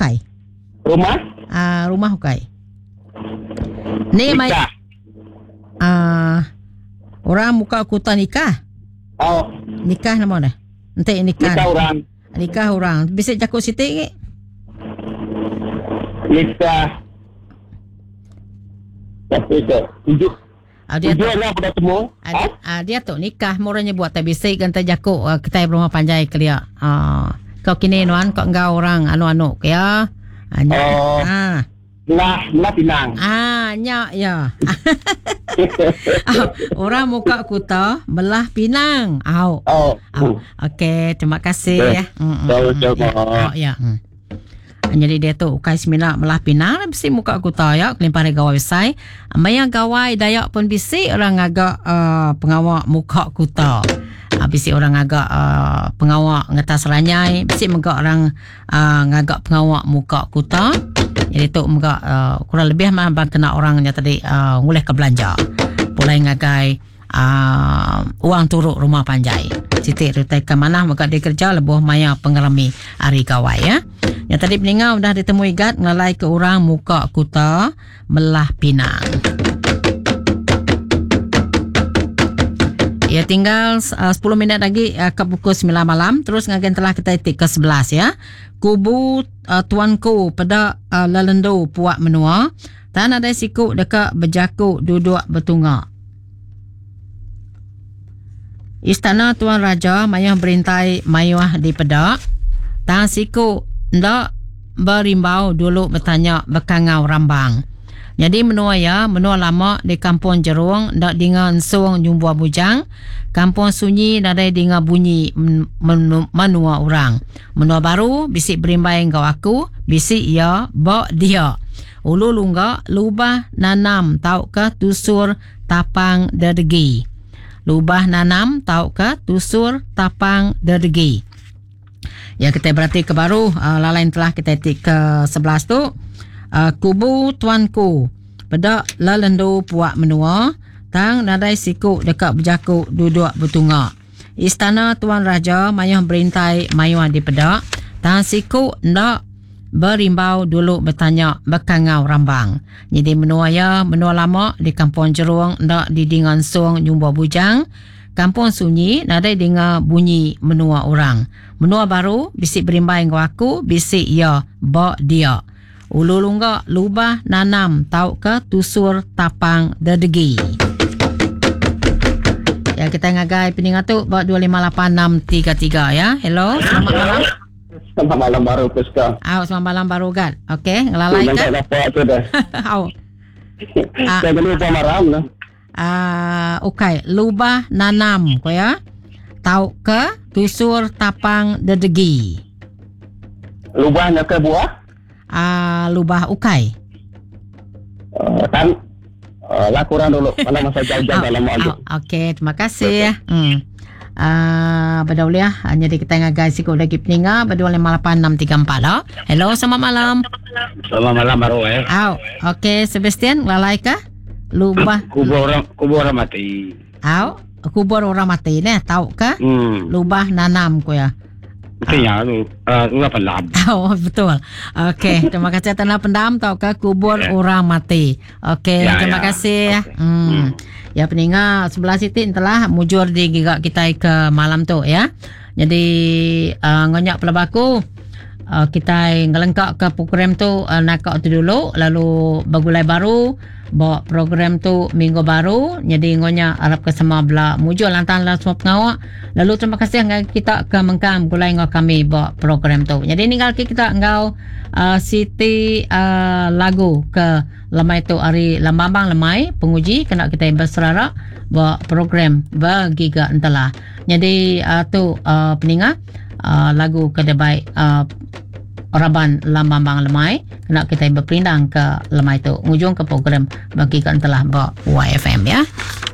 Ukai. Rumah? Rumah Ukai. Ni mai orang muka kuta nikah. Oh. Nikah nama dah. Nanti nikah. Nikah orang. Bisa jakut sitik ke? Nikah. Tapi tu. Dia tu lah pada semua. Dia tu nikah murahnya buat tak bisik kan terjakuk kita rumah panjai ke dia. Kau kini nuan kau engkau orang anu-anu ke ya. Belah Pinang. Nyak ya. Orang muka kuta belah Pinang. Okey, terima kasih ya. Ya. Jadi dia tu ukai semina belah Pinang bisi muka kuta ya kelimpah gawai besai. Ambai gawai Dayak pun bisi orang agak pengawak muka kuta. Bisi orang agak pengawak ngetas ranyai, bisi megak orang ngagak pengawak muka kuta. Jadi tu megak kurang lebih mah kena orangnya tadi nguleh ke belanja. Pulai ngagai uang turuk rumah panjai. Sitik rutai ke mana megak dia kerja lebuh maya pengalami hari gawai ya. Yang tadi peninggal dah ditemui gat ngelalai ke orang muka kuta belah Pinang. Ya tinggal 10 minit lagi ke pukul 9 malam. Terus ngagen telah kita titik ke 11 ya. Kubu tuanku pada lalendo puak menua. Tan ada sikuk dekat berjakuk duduk bertunggak. Istana Tuan Raja mayah berintai mayah di pedak. Tan sikuk ndak berimbau dulu bertanya bekangau rambang. Jadi menua lama di kampung Jerung ndak dengan song jumpa bujang. Kampung sunyi nadai dengan bunyi menua orang. Menua baru bisik berimbai kau aku, bisik ya bak dia. Ulu lunggak lubah nanam tau ke tusur tapang dedegi. Lubah nanam tau ke tusur tapang dedegi. Ya kita berarti ke baru lalain telah kita tik ke 11 tu. Kubu tuanku pada lalendo puak menua tang nadai sikuk dekat berjakuk duduk bertunggak. Istana Tuan Raja mayah berintai mayah di pedak tang sikuk ndak berimbau dulu bertanya bekangau rambang. Jadi menua lama di kampung Jerung ndak didingan song jumpa bujang. Kampung sunyi nadai dengan bunyi menua orang. Menua baru bisik berimbai kau aku, bisik ya bak dia. Ulu lunggak lubah nanam tau ke tusur tapang dedegi. Ya kita ngagai peningat tu buat 258633 ya. Hello, selamat malam. Selamat malam baru Puska. Selamat malam baru kan. Okey, ngelalai kan? Saya lupa maram lah. Okay, lubah nanam ko ya. Tau ke tusur tapang dedegi. Lubahnya ke buah? Lubah ukai. Lah kurang dulu. Mana masa jauh-jauh dalam waktu. Okey, terima kasih ya. Badauliah jadi kita ngagai sikut lagi peninga badu 58634 dah. Hello, selamat malam. Selamat malam baru Okey, Sebastian lalai kah? Lubah kubur orang mati. Kubur orang mati ni tahu kah? Lubah nanam ko ya. Betul ya, pendam. Betul. Okey, terima kasih tanah pendam tahu kah kubur orang mati. Okey, terima kasih ya. Ya peninga sebelah situ telah mujur di gigak kita ke malam tu ya. Jadi ngonyak pelabaku kita ngelengkak ke program tu nakak tu dulu lalu bagulai baru bawa program tu minggu baru jadi ngonya harap ke semua belah mujur lantan lah semua pengawak lalu terima kasih kita ke mengkam gulai ngau kami bawa program tu jadi tinggal kita ngau Siti lagu ke lemai tu hari lambang lemai penguji kena kita berserara bawa program bagi ke entahlah jadi tu peningat lagu kedebai Oraban lambang lemai kena kita berpindang ke lemai tu ngujung ke program bagi kan telah YFM ya.